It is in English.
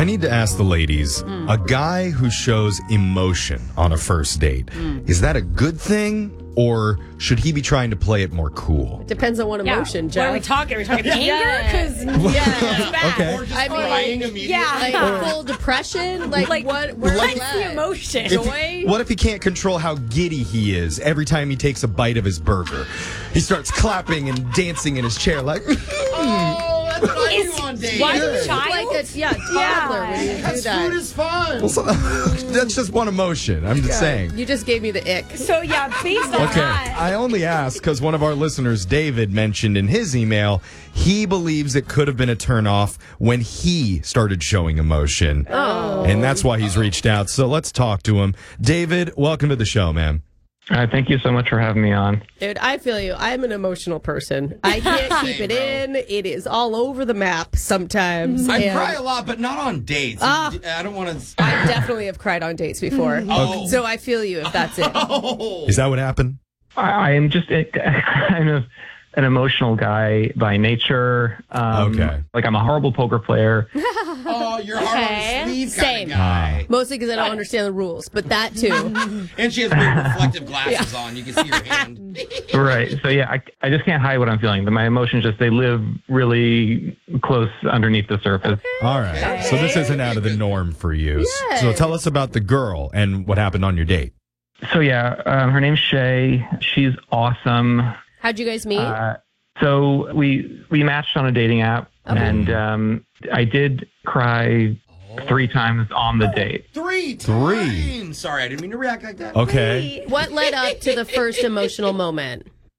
need to ask the ladies, a guy who shows emotion on a first date, is that a good thing? Or should he be trying to play it more cool? Depends on what emotion, Jeff. What are we talking? Are we talking anger? Because Okay. Or just crying immediately. Like full depression? Like what? What's the emotion? Joy? What if he can't control how giddy he is every time he takes a bite of his burger? He starts clapping and dancing in his chair like, Oh, that's what I do on dates. One Good. child? Like a toddler when you do Because that. food is fun. well, so, that's just one emotion. I'm just saying. You just gave me the ick. So, based on Okay, that. I only asked because one of our listeners, David, mentioned in his email he believes it could have been a turnoff when he started showing emotion. Oh. And that's why he's reached out. So let's talk to him. David, welcome to the show, man. Thank you so much for having me on. Dude, I feel you. I'm an emotional person. I can't keep it in. It is all over the map sometimes. I and cry a lot, but not on dates. I don't want to. I definitely have cried on dates before. Oh. So I feel you if that's it. Oh. Is that what happened? I am just kind of an emotional guy by nature. Okay. Like, I'm a horrible poker player. Oh, you're hard on the sleeve Same. kind of guy. Mostly because I don't understand the rules, but that too. And she has big reflective glasses on. You can see your hand. Right. So, I just can't hide what I'm feeling. My emotions they live really close underneath the surface. All right. So this isn't out of the norm for you. So tell us about the girl and what happened on your date. So, her name's Shay. She's awesome. How'd you guys meet? So we matched on a dating app, and I did cry 3 times on the date. Three times. Sorry, I didn't mean to react like that. Okay. What led up to the first emotional moment?